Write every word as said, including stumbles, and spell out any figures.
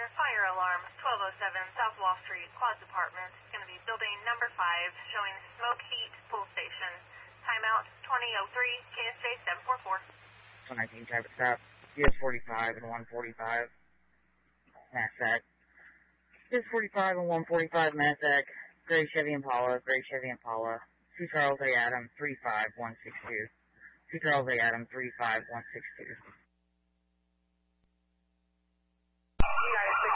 here. Fire alarm, twelve oh seven South Wall Street, Quads Apartments. It's going to be building number five, showing smoke heat pool station. Timeout twenty oh three, K S J seven four four. one nineteen traffic stop, U S forty-five and one forty-five, Massac. U S forty-five and one forty-five, Massac. Gray Chevy Impala, Gray Chevy Impala. two Charles A. Adam, three five one six two. two Charles A. Adam, three five one six two.